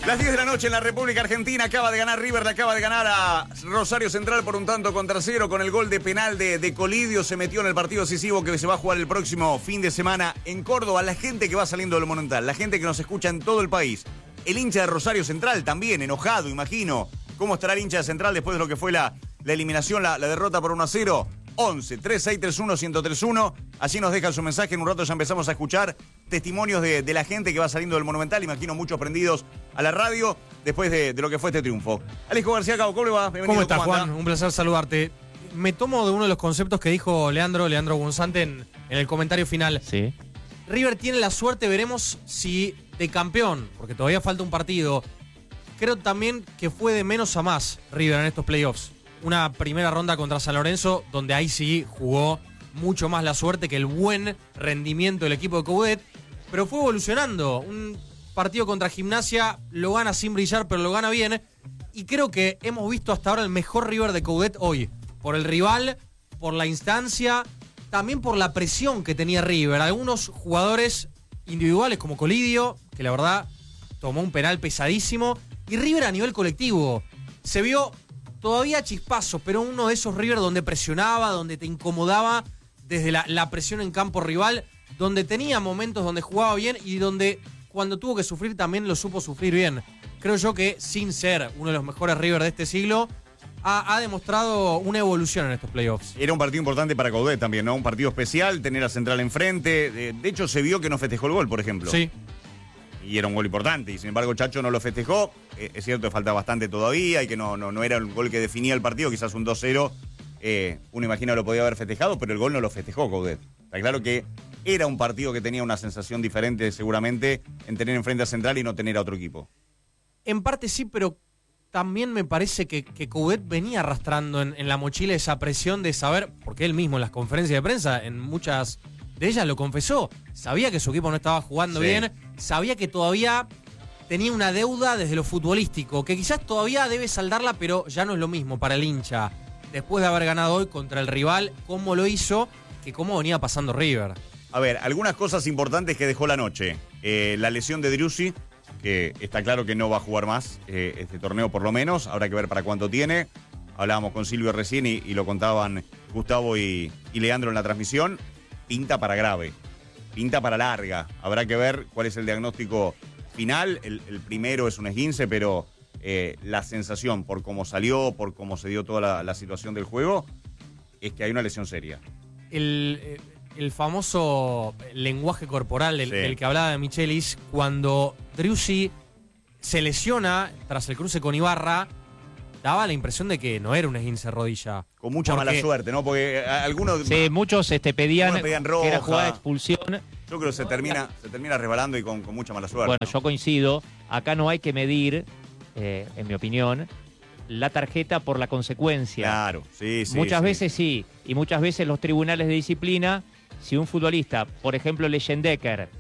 Las 10 de la noche en la República Argentina. Acaba de ganar River, le acaba de ganar a Rosario Central por 1-0 con el gol de penal de Colidio. Se metió en el partido decisivo que se va a jugar el próximo fin de semana en Córdoba. La gente que va saliendo del Monumental, la gente que nos escucha en todo el país. El hincha de Rosario Central también, enojado, imagino. ¿Cómo estará el hincha de Central después de lo que fue la eliminación, la derrota por 1-0? 11-3631-1031. Así nos dejan su mensaje. En un rato ya empezamos a escuchar testimonios de la gente que va saliendo del Monumental. Imagino muchos prendidos a la radio después de lo que fue este triunfo. Alejo García Cabo, ¿cómo le va? Bienvenido. ¿Cómo estás, Juan? Un placer saludarte. Me tomo de uno de los conceptos que dijo Leandro Gonzante en el comentario final. Sí. River tiene la suerte, veremos si de campeón, porque todavía falta un partido. Creo también que fue de menos a más River en estos playoffs. Una primera ronda contra San Lorenzo, donde ahí sí jugó mucho más la suerte que el buen rendimiento del equipo de Coudet, pero fue evolucionando. Un partido contra Gimnasia lo gana sin brillar, pero lo gana bien, y creo que hemos visto hasta ahora el mejor River de Coudet hoy, por el rival, por la instancia, también por la presión que tenía River. Algunos jugadores individuales como Colidio, que la verdad tomó un penal pesadísimo, y River a nivel colectivo se vio todavía chispazo, pero uno de esos River donde presionaba, donde te incomodaba desde la presión en campo rival, donde tenía momentos donde jugaba bien y donde cuando tuvo que sufrir también lo supo sufrir bien. Creo yo que sin ser uno de los mejores River de este siglo, ha demostrado una evolución en estos playoffs. Era un partido importante para Coudet también, ¿no? Un partido especial, tener a Central enfrente. De hecho, se vio que no festejó el gol, por ejemplo. Sí. Y era un gol importante, y sin embargo Chacho no lo festejó. Es cierto que falta bastante todavía y que no era un gol que definía el partido, quizás un 2-0. Uno imagina lo podía haber festejado, pero el gol no lo festejó Coudet. Está claro que era un partido que tenía una sensación diferente seguramente en tener enfrente a Central y no tener a otro equipo. En parte sí, pero también me parece que Coudet venía arrastrando en la mochila esa presión de saber, porque él mismo en las conferencias de prensa, en muchas de ellas lo confesó, sabía que su equipo no estaba jugando bien, sabía que todavía tenía una deuda desde lo futbolístico, que quizás todavía debe saldarla, pero ya no es lo mismo para el hincha, después de haber ganado hoy contra el rival, cómo lo hizo, que cómo venía pasando River. A ver, algunas cosas importantes que dejó la noche. La lesión de Driussi, que está claro que no va a jugar más este torneo por lo menos, habrá que ver para cuánto tiene. Hablábamos con Silvio recién y lo contaban Gustavo y Leandro en la transmisión. Pinta para grave, pinta para larga. Habrá que ver cuál es el diagnóstico final. El primero es un esguince, pero la sensación por cómo salió, por cómo se dio toda la situación del juego, es que hay una lesión seria. El famoso lenguaje corporal del que hablaba de Michelis, cuando Driussi se lesiona tras el cruce con Ibarra, daba la impresión de que no era un esguince de rodilla. Con mucha mala suerte, ¿no? Porque algunos... Sí, muchos pedían roja, que era jugada de expulsión. Yo creo que se termina resbalando y con mucha mala suerte. Bueno, ¿no? yo coincido. Acá no hay que medir, en mi opinión, la tarjeta por la consecuencia. Claro, sí. Muchas veces sí, y muchas veces los tribunales de disciplina, si un futbolista, por ejemplo Leyendecker,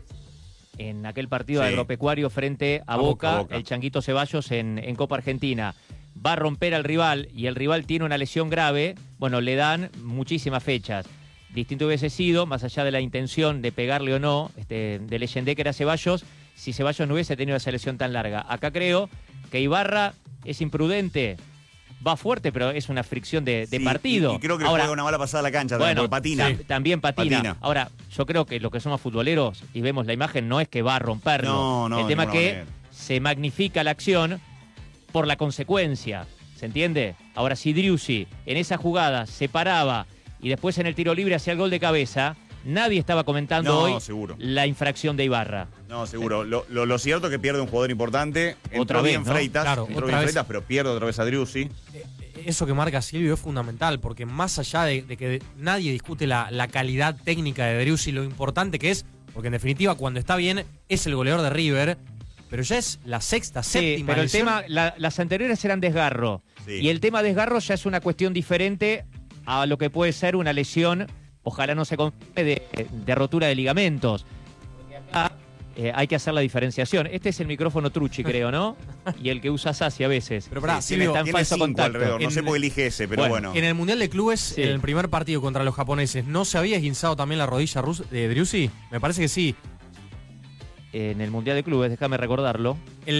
en aquel partido agropecuario frente a Boca, el Changuito Ceballos en Copa Argentina, va a romper al rival y el rival tiene una lesión grave, bueno, le dan muchísimas fechas. Distinto hubiese sido, más allá de la intención de pegarle o no, de Leyendecker a Ceballos, si Ceballos no hubiese tenido esa lesión tan larga. Acá creo que Ibarra es imprudente, va fuerte, pero es una fricción de partido. Y creo que ahora, le juega una mala pasada a la cancha, bueno, por patina. También patina. Ahora, yo creo que los que somos futboleros y vemos la imagen, no es que va a romperlo. No, el tema es que manera. se magnifica la acción por la consecuencia, ¿se entiende? Ahora, si Driussi en esa jugada se paraba y después en el tiro libre hacía el gol de cabeza, nadie estaba comentando hoy la infracción de Ibarra. No, seguro. Lo cierto es que pierde un jugador importante. Otra vez, bien ¿no? Freitas, Claro, Freitas, pero pierde otra vez a Driussi. Eso que marca Silvio es fundamental, porque más allá de que nadie discute la calidad técnica de Driussi, lo importante que es, porque en definitiva cuando está bien es el goleador de River, pero ya es la sexta, séptima pero lesión. el tema, las anteriores eran desgarro. Sí. Y el tema desgarro ya es una cuestión diferente a lo que puede ser una lesión, ojalá no se confirme, de rotura de ligamentos. Porque acá hay que hacer la diferenciación. Este es el micrófono Trucci, creo, ¿no? Y el que usa Sassi a veces. Pero pará, Tiene Silvio, falso 5 contacto. alrededor. No sé por qué elige ese, pero bueno. En el Mundial de Clubes, en el primer partido contra los japoneses, ¿no se había esguinzado también la rodilla de Driussi? Me parece que sí. en el Mundial de Clubes, déjame recordarlo.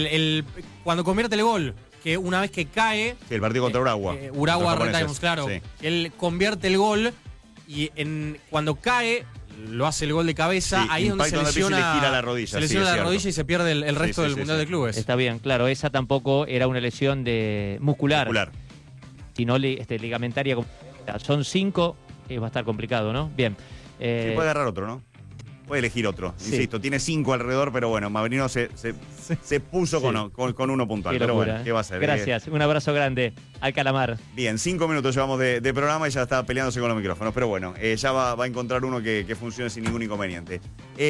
Cuando convierte el gol, que una vez que cae... Sí, el partido contra Urawa. Urawa Red, claro. Sí. Él convierte el gol y cuando cae, lo hace el gol de cabeza, Sí, ahí es donde se lesiona, le gira la rodilla, se lesiona sí, la rodilla y se pierde el resto del Mundial de Clubes. Está bien, claro, esa tampoco era una lesión muscular. Sino ligamentaria. Son 5, va a estar complicado, ¿no? Bien. Sí, puede agarrar otro, ¿no? Puede elegir otro. Sí. Insisto, tiene 5 alrededor, pero bueno, Maverino se puso con uno puntual. Qué pero locura, bueno, ¿qué va a hacer? Gracias, un abrazo grande al Calamar. Bien, 5 minutos llevamos de programa y ya está peleándose con los micrófonos. Pero bueno, ya va a encontrar uno que funcione sin ningún inconveniente.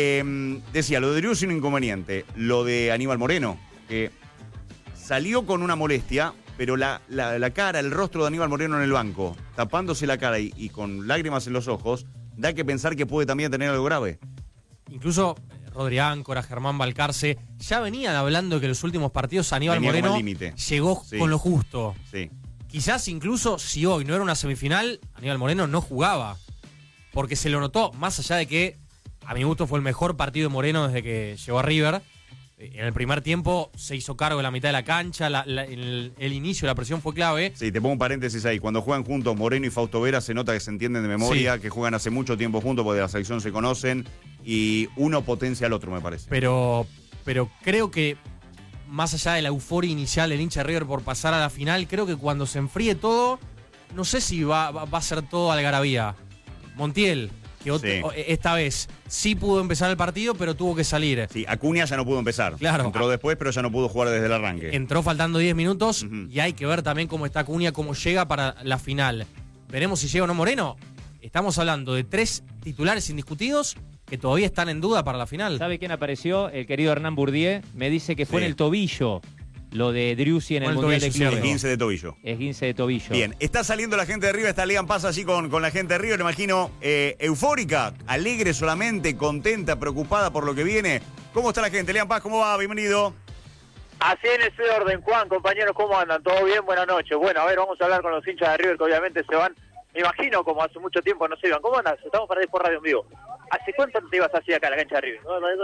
Decía, lo de Driussi un inconveniente. Lo de Aníbal Moreno, que salió con una molestia, pero la cara, el rostro de Aníbal Moreno en el banco, tapándose la cara y con lágrimas en los ojos, da que pensar que puede también tener algo grave. Incluso Rodri Áncora, Germán Balcarce, ya venían hablando que en los últimos partidos Aníbal Moreno llegó con lo justo. Sí. Quizás incluso si hoy no era una semifinal, Aníbal Moreno no jugaba. Porque se lo notó, más allá de que a mi gusto fue el mejor partido de Moreno desde que llegó a River. En el primer tiempo se hizo cargo de la mitad de la cancha, el inicio, la presión fue clave. Sí, te pongo un paréntesis ahí. Cuando juegan juntos Moreno y Fausto Vera se nota que se entienden de memoria, que juegan hace mucho tiempo juntos porque de la selección se conocen y uno potencia al otro, me parece. Pero creo que más allá de la euforia inicial del hincha de River por pasar a la final, creo que cuando se enfríe todo, no sé si va a ser todo algarabía. Montiel, que esta vez sí pudo empezar el partido, pero tuvo que salir. Sí, Acuña ya no pudo empezar. Claro. Entró después, pero ya no pudo jugar desde el arranque. Entró faltando 10 minutos y hay que ver también cómo está Acuña, cómo llega para la final. Veremos si llega o no Moreno. Estamos hablando de 3 titulares indiscutidos que todavía están en duda para la final. ¿Sabe quién apareció? El querido Hernán Bourdieu. Me dice que fue en el tobillo lo de Driussi en el Mundial de Clubes. Esguince de tobillo. Esguince de tobillo. Bien, está saliendo la gente de River, está Lian Paz allí con la gente de River, me imagino, eufórica, alegre solamente, contenta, preocupada por lo que viene. ¿Cómo está la gente? Lian Paz, ¿cómo va? Bienvenido. Así en ese orden, Juan, compañeros, ¿cómo andan? ¿Todo bien? Buenas noches. Bueno, a ver, vamos a hablar con los hinchas de River que obviamente se van, me imagino, como hace mucho tiempo no se iban. ¿Cómo andas? Estamos para ir por radio en vivo. ¿Hace cuánto te ibas así acá a la cancha de River?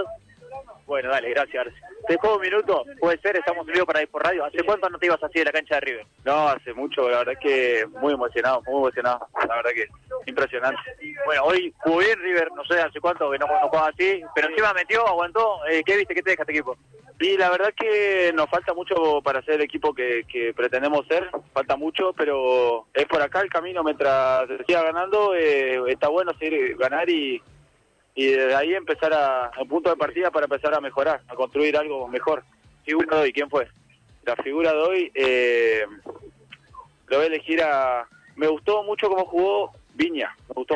Bueno, dale, gracias. ¿Te dejó un minuto? Puede ser, estamos en vivo para ir por radio. ¿Hace cuánto no te ibas así de la cancha de River? No, hace mucho, la verdad que muy emocionado, la verdad que impresionante. Bueno, hoy jugó bien River, no sé hace cuánto que no jugaba así, pero encima metió, aguantó. ¿Qué viste? ¿Qué te deja este equipo? Y la verdad que nos falta mucho para ser el equipo que pretendemos ser, falta mucho, pero es por acá el camino mientras se siga ganando, está bueno seguir ganar y desde ahí empezar el punto de partida para empezar a mejorar, a construir algo mejor. ¿Figura de hoy? ¿Quién fue? La figura de hoy lo voy a elegir me gustó mucho cómo jugó Viña,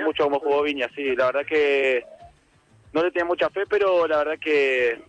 sí, la verdad que no le tenía mucha fe, pero la verdad que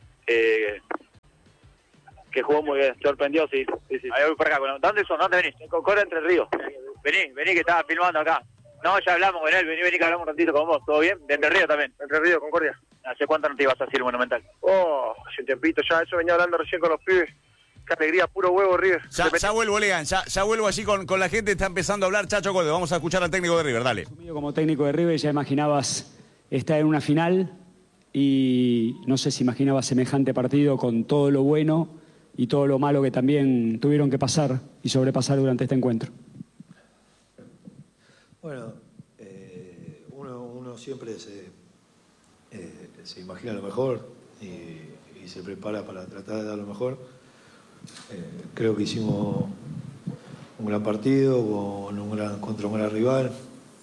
jugó muy bien, sorprendió, sí. Ahí voy por acá, ¿dónde son? ¿Dónde venís? Cora Entre Ríos. Vení que estaba filmando acá. No, ya hablamos con él, vení que hablamos un ratito con vos, ¿todo bien? De Entre Ríos también. Entre Ríos, Concordia. ¿Hace cuánto no te ibas así el Monumental? Hace un tiempito ya, eso venía hablando recién con los pibes. Qué alegría, puro huevo, River. Ya vuelvo, Lean, ya vuelvo allí con la gente, está empezando a hablar Chacho Colde. Vamos a escuchar al técnico de River, dale. Como técnico de River ya imaginabas estar en una final y no sé si imaginabas semejante partido con todo lo bueno y todo lo malo que también tuvieron que pasar y sobrepasar durante este encuentro. Bueno, uno siempre se imagina lo mejor y se prepara para tratar de dar lo mejor. Creo que hicimos un gran partido contra un gran rival,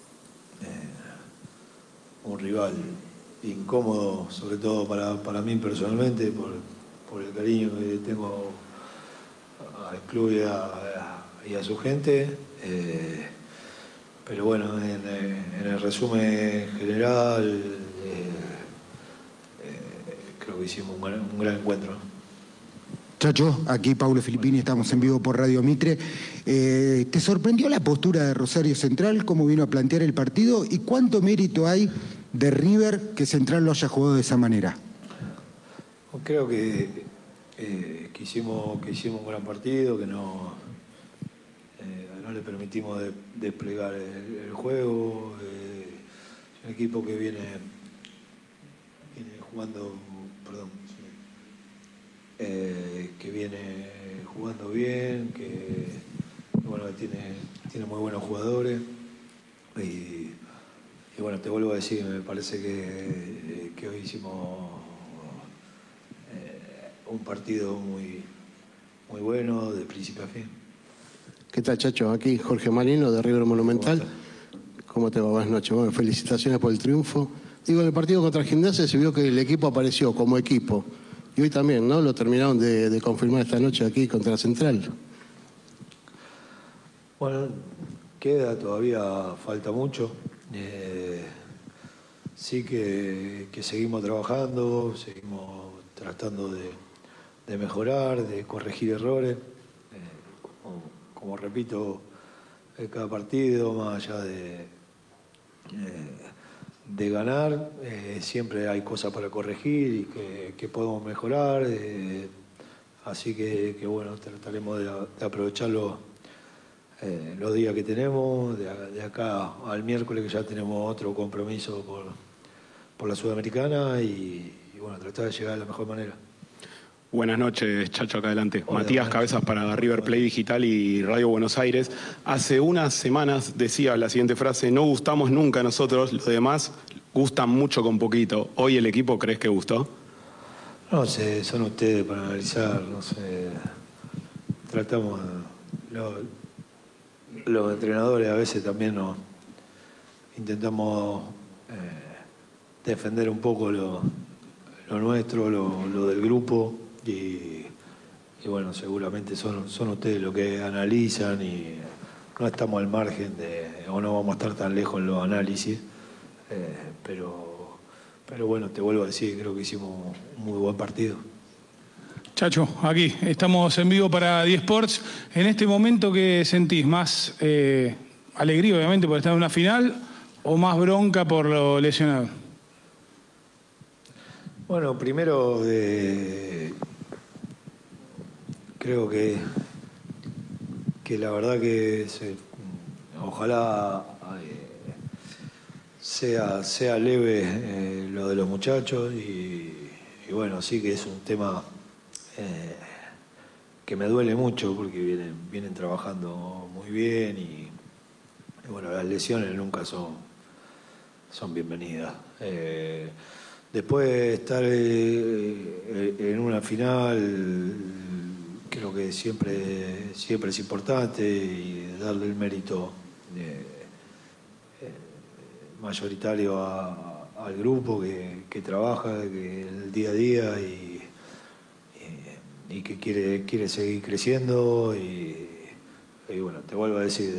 un rival incómodo, sobre todo para mí personalmente, por el cariño que tengo al club y a su gente. Pero bueno, en el resumen general, creo que hicimos un gran encuentro, ¿no? Chacho, aquí Paulo Filippini, estamos en vivo por Radio Mitre. ¿Te sorprendió la postura de Rosario Central, cómo vino a plantear el partido y cuánto mérito hay de River que Central lo haya jugado de esa manera? Creo que hicimos un gran partido, que no le permitimos desplegar el juego. Es un equipo que viene jugando, que viene jugando bien, que bueno, tiene muy buenos jugadores. Y bueno, te vuelvo a decir, me parece que hoy hicimos un partido muy bueno, de principio a fin. ¿Qué tal, Chacho? Aquí Jorge Marino, de River Monumental. ¿Cómo te va? Buenas noches. Bueno, felicitaciones por el triunfo. Digo, en el partido contra el Gimnasia se vio que el equipo apareció como equipo. Y hoy también, ¿no? Lo terminaron de confirmar esta noche aquí contra la Central. Bueno, todavía falta mucho. Sí que seguimos trabajando, seguimos tratando de mejorar, de corregir errores. Como repito, cada partido, más allá de ganar, siempre hay cosas para corregir y que podemos mejorar. Así que bueno, trataremos de aprovecharlo los días que tenemos, de acá al miércoles, que ya tenemos otro compromiso por la Sudamericana, y bueno, tratar de llegar de la mejor manera. Buenas noches, Chacho, acá adelante. Hola, Matías Cabezas para River Play Digital y Radio Buenos Aires. Hace unas semanas decía la siguiente frase: no gustamos nunca nosotros, los demás gustan mucho con poquito. ¿Hoy el equipo crees que gustó? No sé, son ustedes para analizar, no sé. Tratamos, los entrenadores a veces también intentamos defender un poco lo nuestro, lo del grupo. Y bueno, seguramente son ustedes los que analizan, y no estamos al margen o no vamos a estar tan lejos en los análisis, pero bueno, te vuelvo a decir, creo que hicimos un muy buen partido. Chacho, aquí estamos en vivo para D-Sports. En este momento, ¿qué sentís? ¿Más alegría, obviamente, por estar en una final, o más bronca por lo lesionado? Bueno, primero creo que la verdad que ojalá sea leve lo de los muchachos, y bueno, sí que es un tema que me duele mucho, porque vienen trabajando muy bien, y bueno, las lesiones nunca son bienvenidas. Después de estar en una final, creo que siempre es importante, y darle el mérito mayoritario al grupo que trabaja, que el día a día, y que quiere seguir creciendo. Y bueno, te vuelvo a decir,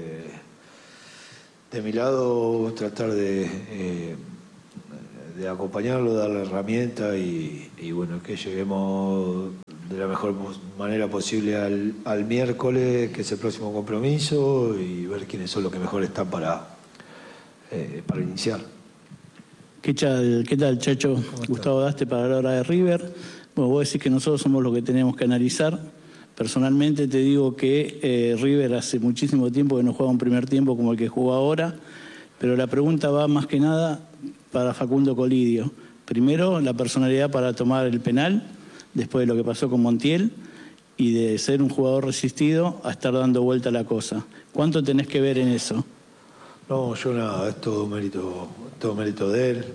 de mi lado, tratar de acompañarlo, darle herramientas, y bueno, que lleguemos de la mejor manera posible al miércoles, que es el próximo compromiso, y ver quiénes son los que mejor están para iniciar. ¿Qué tal, Chacho? Gustavo Daste para la hora de River. Bueno, vos decís que nosotros somos los que tenemos que analizar. Personalmente te digo que River hace muchísimo tiempo que no juega un primer tiempo como el que jugó ahora, pero la pregunta va más que nada para Facundo Colidio. Primero, la personalidad para tomar el penal, después de lo que pasó con Montiel, y de ser un jugador resistido a estar dando vuelta a la cosa. ¿Cuánto tenés que ver en eso? No, yo nada, es todo mérito de él.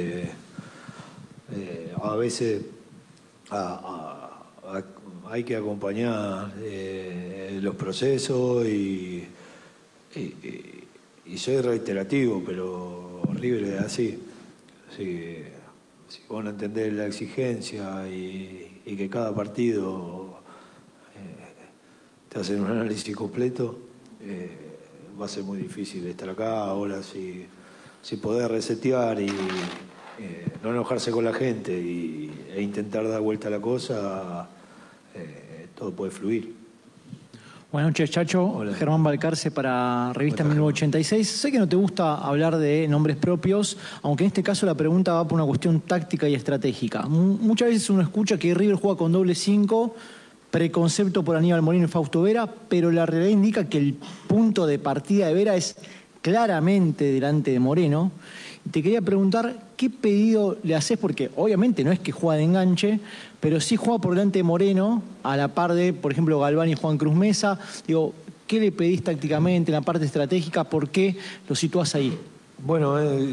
A veces hay que acompañar los procesos, y soy reiterativo, pero River es así. Si vos no entendés la exigencia y que cada partido te hacen un análisis completo, va a ser muy difícil estar acá. Ahora, si podés resetear y no enojarse con la gente e intentar dar vuelta a la cosa, todo puede fluir. Buenas noches, Chacho. Hola. Germán Balcarce para Revista 1986. Sé que no te gusta hablar de nombres propios, aunque en este caso la pregunta va por una cuestión táctica y estratégica. Muchas veces uno escucha que River juega con doble 5, preconcepto por Aníbal Moreno y Fausto Vera, pero la realidad indica que el punto de partida de Vera es claramente delante de Moreno. te quería preguntar qué pedido le haces, porque obviamente no es que juega de enganche, pero sí juega por delante de Moreno, a la par de, por ejemplo, Galván y Juan Cruz Mesa. Digo, ¿qué le pedís tácticamente en la parte estratégica? ¿Por qué lo situás ahí? Bueno, el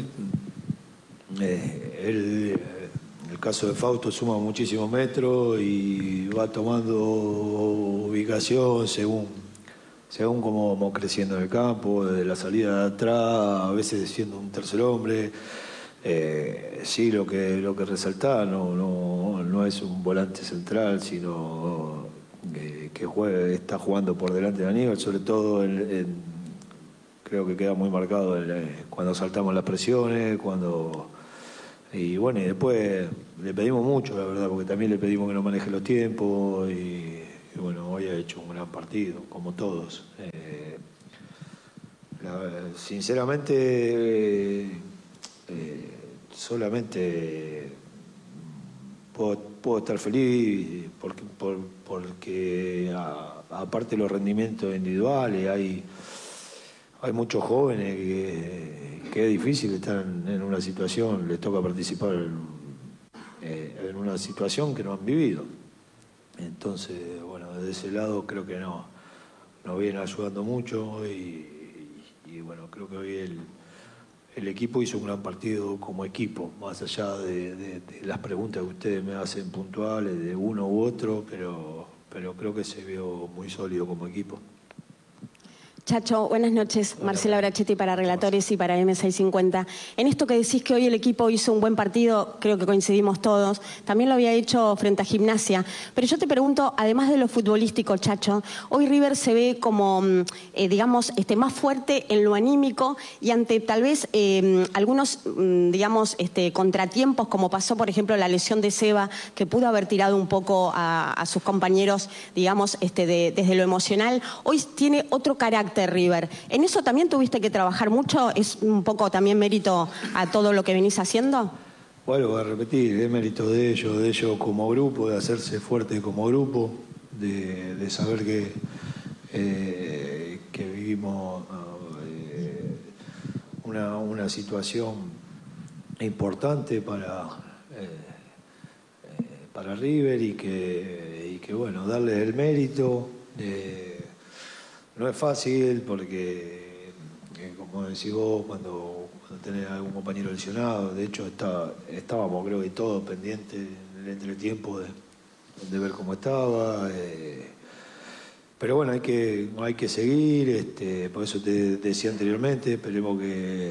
caso de Fausto suma muchísimos metros y va tomando ubicación según cómo vamos creciendo en el campo, desde la salida de atrás, a veces siendo un tercer hombre. Sí, lo que resaltá no es un volante central, sino que está jugando por delante de Aníbal, sobre todo creo que queda muy marcado cuando saltamos las presiones, y después le pedimos mucho, la verdad, porque también le pedimos que no maneje los tiempos y bueno, hoy ha hecho un gran partido, como todos. Sinceramente, solamente puedo estar feliz porque aparte de los rendimientos individuales, hay muchos jóvenes que es difícil estar en una situación, les toca participar en una situación que no han vivido. Entonces, bueno, desde ese lado creo que nos viene ayudando mucho y bueno, creo que hoy el equipo hizo un gran partido como equipo, más allá de las preguntas que ustedes me hacen puntuales de uno u otro, pero creo que se vio muy sólido como equipo. Chacho, buenas noches. Marcela Brachetti para Relatores y para M650. En esto que decís que hoy el equipo hizo un buen partido, creo que coincidimos todos. También lo había hecho frente a Gimnasia. Pero yo te pregunto, además de lo futbolístico, Chacho, hoy River se ve como, digamos, más fuerte en lo anímico y ante tal vez algunos, digamos, contratiempos, como pasó, por ejemplo, la lesión de Seba, que pudo haber tirado un poco a sus compañeros, digamos, desde lo emocional. Hoy tiene otro carácter River. ¿En eso también tuviste que trabajar mucho? ¿Es un poco también mérito a todo lo que venís haciendo? Vuelvo a repetir, es mérito de ellos como grupo, de hacerse fuerte como grupo, de saber que vivimos una situación importante para River y que bueno, darle el mérito. No es fácil porque, como decís vos, cuando tenés algún compañero lesionado, de hecho estábamos creo que todos pendientes en el entretiempo de ver cómo estaba. Pero bueno, hay que seguir, por eso te decía anteriormente, esperemos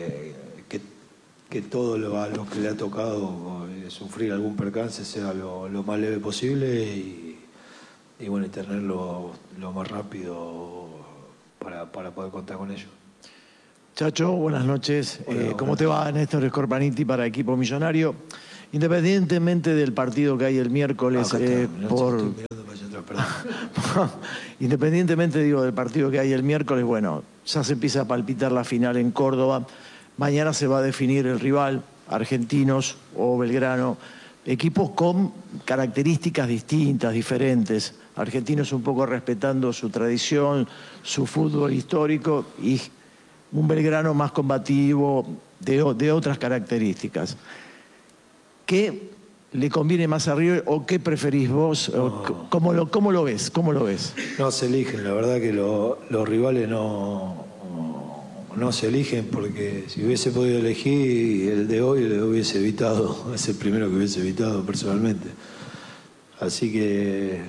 que todo a los que le ha tocado sufrir algún percance sea lo más leve posible y bueno, y tenerlo lo más rápido para poder contar con ellos. Chacho, buenas noches. ¿Cómo te va? Néstor Scorpaniti para Equipo Millonario. Independientemente del partido que hay el miércoles, independientemente del partido que hay el miércoles, bueno, ya se empieza a palpitar la final en Córdoba. Mañana se va a definir el rival, Argentinos o Belgrano. Equipos con características distintas, diferentes. Argentinos un poco respetando su tradición, su fútbol histórico, y un Belgrano más combativo, de otras características. ¿Qué le conviene más a River o qué preferís vos? ¿Cómo lo ves? No se eligen, la verdad que los rivales no se eligen, porque si hubiese podido elegir el de hoy lo hubiese evitado, es el primero que hubiese evitado personalmente. Así que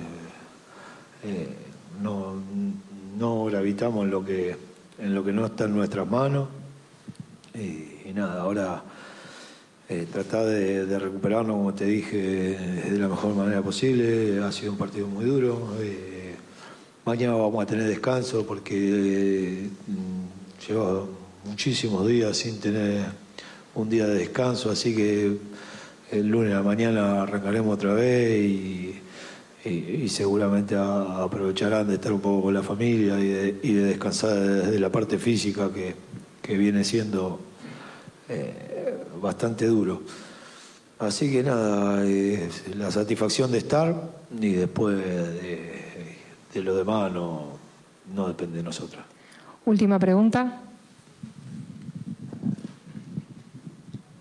no gravitamos en lo que no está en nuestras manos y nada, ahora tratar de recuperarnos, como te dije, de la mejor manera posible. Ha sido un partido muy duro. Mañana vamos a tener descanso porque lleva muchísimos días sin tener un día de descanso, así que el lunes a la mañana arrancaremos otra vez y seguramente aprovecharán de estar un poco con la familia y de descansar desde la parte física que viene siendo bastante duro. Así que nada, la satisfacción de estar y después de lo demás no depende de nosotros. Última pregunta.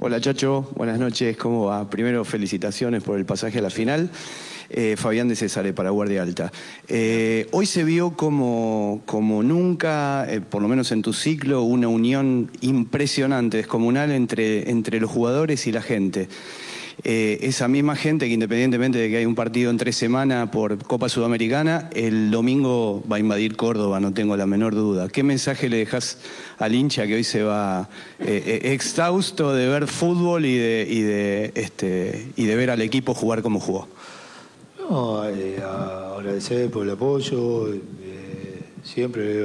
Hola Chacho, buenas noches, ¿cómo va? Primero felicitaciones por el pasaje a la final. Fabián de César para Guardia Alta. Hoy se vio como nunca, por lo menos en tu ciclo, una unión impresionante, descomunal entre los jugadores y la gente. Esa misma gente que independientemente de que hay un partido en 3 semanas por Copa Sudamericana, el domingo va a invadir Córdoba, no tengo la menor duda. ¿Qué mensaje le dejas al hincha que hoy se va exhausto de ver fútbol y de ver al equipo jugar como jugó? No, agradecer por el apoyo, siempre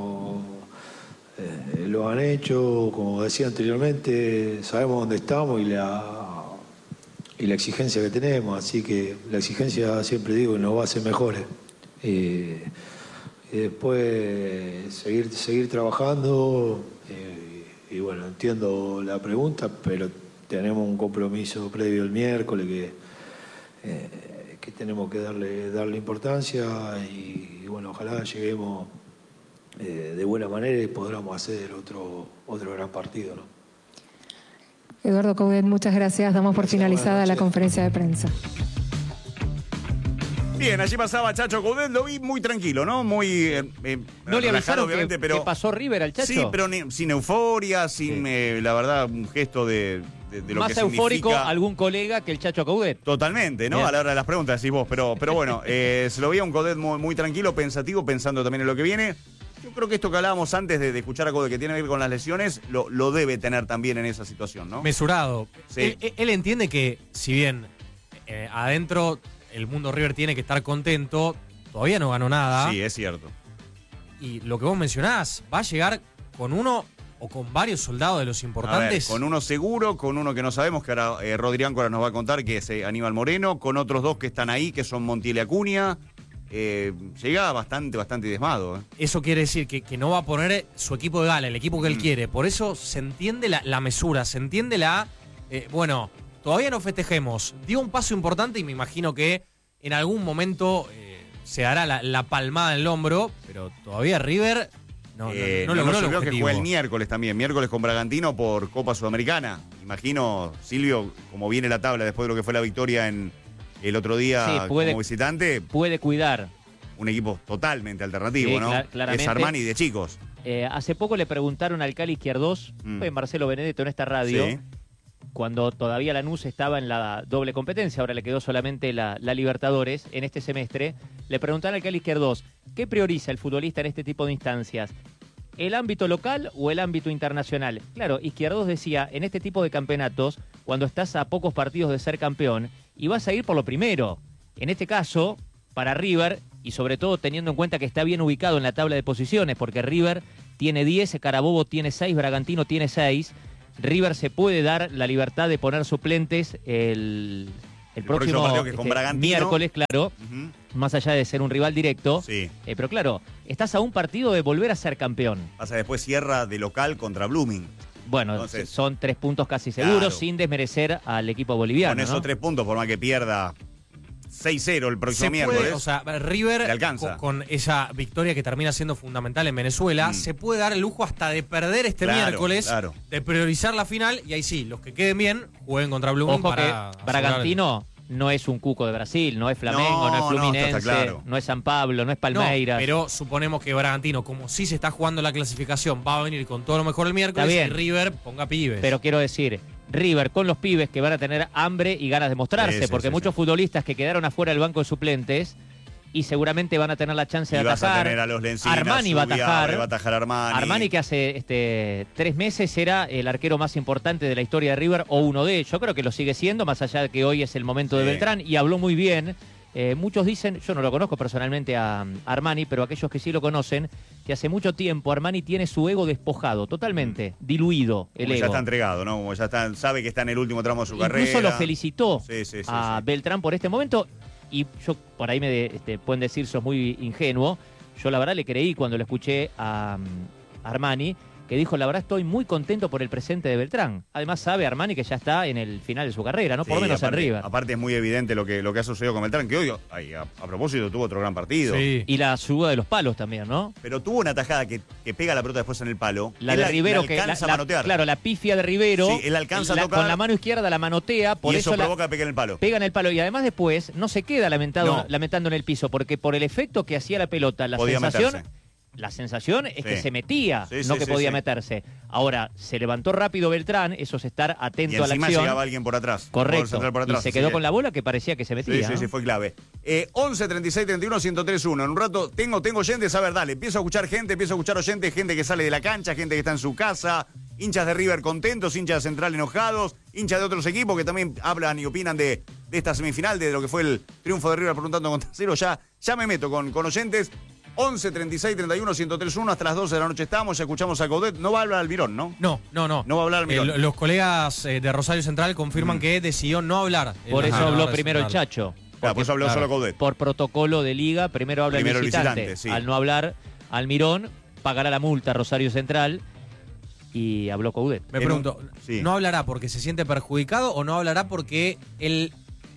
lo han hecho, como decía anteriormente, sabemos dónde estamos y la exigencia que tenemos, así que la exigencia siempre digo nos va a hacer mejores. Y después seguir trabajando, y bueno, entiendo la pregunta, pero tenemos un compromiso previo el miércoles que tenemos que darle importancia y bueno, ojalá lleguemos de buena manera y podamos hacer otro gran partido, ¿no? Eduardo Coudet, muchas gracias. Damos por finalizada la conferencia de prensa. Bien, allí pasaba Chacho Coudet, lo vi muy tranquilo, ¿no? Muy no le avisaron obviamente, pero que pasó River al Chacho. Sí, pero sin euforia, sin, la verdad, un gesto de lo más que eufórico significa. Algún colega que el Chacho Coudet. Totalmente, ¿no? Bien. A la hora de las preguntas decís vos, pero bueno, se lo veía un Coudet muy tranquilo, pensativo, pensando también en lo que viene. Yo creo que esto que hablábamos antes de escuchar a Coudet, que tiene que ver con las lesiones, lo debe tener también en esa situación, ¿no? Mesurado. Sí. Él entiende que, si bien adentro el mundo River tiene que estar contento, todavía no ganó nada. Sí, es cierto. Y lo que vos mencionás, va a llegar con uno o con varios soldados de los importantes. A ver, con uno seguro, con uno que no sabemos, que ahora Rodri Áncora nos va a contar, que es Aníbal Moreno, con otros 2 que están ahí, que son Montiel y Acuña. Llega bastante diezmado. Eso quiere decir que no va a poner su equipo de gala, el equipo que él quiere. Por eso se entiende la mesura, se entiende bueno, todavía no festejemos. Dio un paso importante y me imagino que en algún momento se hará la palmada en el hombro, pero todavía River no logró el que objetivo. juega el miércoles también, miércoles con Bragantino por Copa Sudamericana. Imagino, Silvio, como viene la tabla después de lo que fue la victoria el otro día como visitante. Puede cuidar. Un equipo totalmente alternativo, sí, ¿no? Claramente. Es Armani de chicos. Hace poco le preguntaron al Cali Izquierdos, fue Marcelo Benedetto en esta radio, sí, cuando todavía Lanús estaba en la doble competencia, ahora le quedó solamente la Libertadores en este semestre. Le preguntaron al Cali Izquierdos, ¿qué prioriza el futbolista en este tipo de instancias? ¿El ámbito local o el ámbito internacional? Claro, Izquierdos decía, en este tipo de campeonatos, cuando estás a pocos partidos de ser campeón, y vas a ir por lo primero. En este caso, para River, y sobre todo teniendo en cuenta que está bien ubicado en la tabla de posiciones, porque River tiene 10, Carabobo tiene 6, Bragantino tiene 6. River se puede dar la libertad de poner suplentes el próximo partido que es con Bragantino. Miércoles, claro, más allá de ser un rival directo. Sí. Pero claro, estás a un partido de volver a ser campeón. Pasa después cierra de local contra Blooming. Bueno, entonces, son 3 puntos casi seguros, claro, sin desmerecer al equipo boliviano. Con esos, ¿no?, 3 puntos, por más que pierda 6-0 el próximo miércoles. O sea, River, le alcanza. Con esa victoria que termina siendo fundamental en Venezuela, se puede dar el lujo hasta de perder este miércoles, de priorizar la final, y ahí sí, los que queden bien, jueguen contra Blooming. Ojo para que Bragantino no es un Cuco de Brasil, no es Flamengo, no es Fluminense, no es San Pablo, no es Palmeiras. No, pero suponemos que Bragantino, como sí se está jugando la clasificación, va a venir con todo lo mejor el miércoles y River ponga pibes. Pero quiero decir, River con los pibes que van a tener hambre y ganas de mostrarse, porque muchos futbolistas que quedaron afuera del banco de suplentes y seguramente van a tener la chance de vas atajar. A tener a los Lencinas, Armani va a atajar. Va a atajar Armani. Armani, que hace 3 meses era el arquero más importante de la historia de River, o uno de ellos. Yo creo que lo sigue siendo, más allá de que hoy es el momento de Beltrán, y habló muy bien. Muchos dicen, yo no lo conozco personalmente a Armani, pero aquellos que sí lo conocen, que hace mucho tiempo Armani tiene su ego despojado, totalmente diluido el ego. Ya está entregado, ¿no? Como ya está, sabe que está en el último tramo de su carrera. Incluso lo felicitó a Beltrán por este momento. Y yo, por ahí pueden decir, sos muy ingenuo. Yo la verdad le creí cuando lo escuché a Armani, que dijo, la verdad estoy muy contento por el presente de Beltrán. Además sabe Armani que ya está en el final de su carrera, ¿no? Por lo menos aparte, en River. Aparte es muy evidente lo que ha sucedido con Beltrán, que hoy, a propósito, tuvo otro gran partido. Sí. Y la suba de los palos también, ¿no? Pero tuvo una tajada que pega la pelota después en el palo. La de Rivero, que alcanza a manotear. Claro, la pifia de Rivero. Sí, él alcanza a tocar. Con la mano izquierda la manotea, por y eso eso provoca que pegue en el palo. Pega en el palo y además después no se queda lamentando en el piso, porque por el efecto que hacía la pelota, la sensación es que se metía, no que podía meterse. Ahora, se levantó rápido Beltrán, eso es estar atento a la acción. Y encima llegaba alguien por atrás. Correcto, por atrás, y se quedó con la bola que parecía que se metía. Sí, fue clave. 11 36 31 1031. En un rato tengo oyentes, a ver, dale, empiezo a escuchar gente, empiezo a escuchar oyentes, gente que sale de la cancha, gente que está en su casa, hinchas de River contentos, hinchas de Central enojados, hinchas de otros equipos que también hablan y opinan de esta semifinal, de lo que fue el triunfo de River preguntando contra cero. Ya me meto con oyentes. 11 36 31 1031, hasta las 12 de la noche estamos, ya escuchamos a Coudet. No va a hablar Almirón, ¿no? No. No va a hablar Almirón. Los colegas de Rosario Central confirman que decidió no hablar. Por eso habló primero el Chacho. Por eso habló solo Coudet. Por protocolo de liga, primero habla el visitante. Sí. Al no hablar Almirón, pagará la multa Rosario Central. Y habló Coudet. Me pregunto, ¿no hablará porque se siente perjudicado o no hablará porque él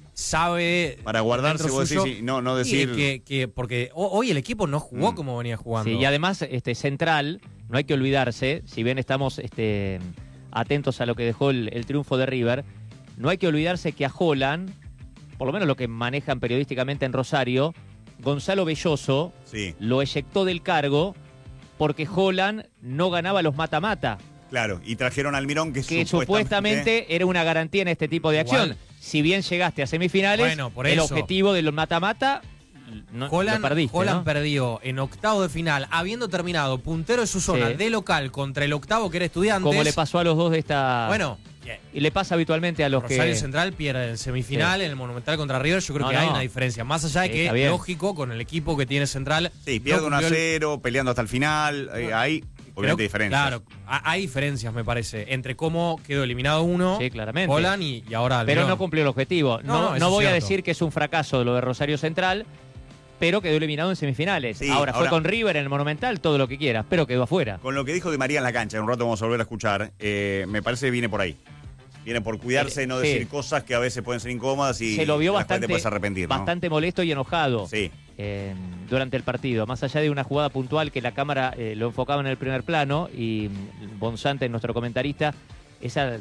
sabe para guardarse, vos decís, no decir que porque hoy el equipo no jugó como venía jugando? Sí, y además Central, no hay que olvidarse, si bien estamos atentos a lo que dejó el triunfo de River, no hay que olvidarse que a Holland, por lo menos lo que manejan periodísticamente en Rosario, Gonzalo Belloso lo eyectó del cargo porque Holland no ganaba los mata-mata. Claro, y trajeron al Almirón que supuestamente era una garantía en este tipo de acción. Si bien llegaste a semifinales, el objetivo de los mata-mata lo perdiste. Holland perdió en octavo de final, habiendo terminado puntero de su zona de local contra el octavo que era Estudiantes. Como le pasó a los dos de esta... y le pasa habitualmente a los Rosario Central pierde en semifinal en el Monumental contra River. Yo creo que hay una diferencia. Más allá de que es lógico con el equipo que tiene Central. Sí, pierde 1-0, peleando hasta el final. Hay obviamente diferencias. Claro, hay diferencias, me parece, entre cómo quedó eliminado uno, claramente. Holland y ahora Pero no cumplió el objetivo. No voy a decir que es un fracaso lo de Rosario Central, pero quedó eliminado en semifinales. Sí, ahora fue con River en el Monumental, todo lo que quieras, pero quedó afuera. Con lo que dijo Di María en la cancha, en un rato vamos a volver a escuchar, me parece que viene por ahí. Viene por cuidarse, no decir cosas que a veces pueden ser incómodas y se lo vio te puedes arrepentir, bastante molesto y enojado durante el partido. Más allá de una jugada puntual que la cámara lo enfocaba en el primer plano y Bonzante, nuestro comentarista, esa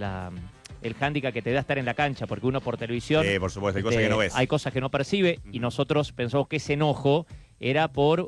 el hándicap que te da estar en la cancha, porque uno por televisión... por supuesto, hay cosas que no ves. Hay cosas que no percibe y nosotros pensamos que ese enojo era por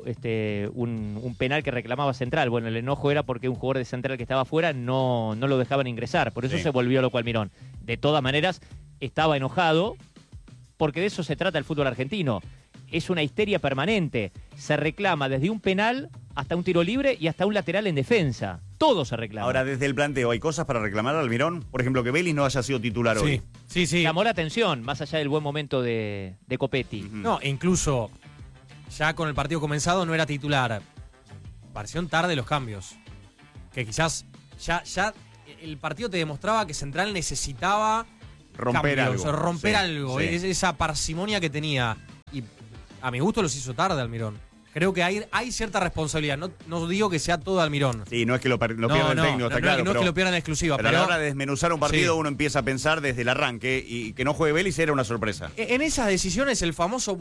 un penal que reclamaba Central. Bueno, el enojo era porque un jugador de Central que estaba afuera no lo dejaban ingresar. Por eso se volvió loco Almirón. De todas maneras, estaba enojado porque de eso se trata el fútbol argentino. Es una histeria permanente. Se reclama desde un penal hasta un tiro libre y hasta un lateral en defensa. Todo se reclama. Ahora, desde el planteo, ¿hay cosas para reclamar al Almirón? Por ejemplo, que Vélez no haya sido titular hoy. Sí. Llamó la atención, más allá del buen momento de Copetti. No, incluso ya con el partido comenzado no era titular. Parecieron tarde los cambios. Que quizás ya el partido te demostraba que Central necesitaba romper algo. Esa parsimonia que tenía. Y a mi gusto los hizo tarde Almirón. Creo que hay cierta responsabilidad. No digo que sea todo Almirón. Sí, no es que lo pierda el técnico, está claro. No es que lo pierdan en exclusiva. Pero a la hora de desmenuzar un partido uno empieza a pensar desde el arranque y que no juegue Vélez era una sorpresa. En esas decisiones el famoso,